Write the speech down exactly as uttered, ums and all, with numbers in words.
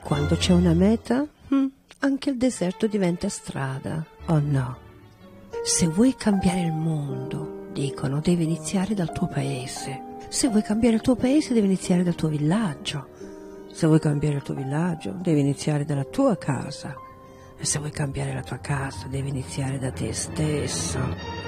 quando c'è una meta, hm, anche il deserto diventa strada, o no? Se vuoi cambiare il mondo, dicono, devi iniziare dal tuo paese. Se vuoi cambiare il tuo paese, devi iniziare dal tuo villaggio. Se vuoi cambiare il tuo villaggio, devi iniziare dalla tua casa. E se vuoi cambiare la tua casa, devi iniziare da te stesso.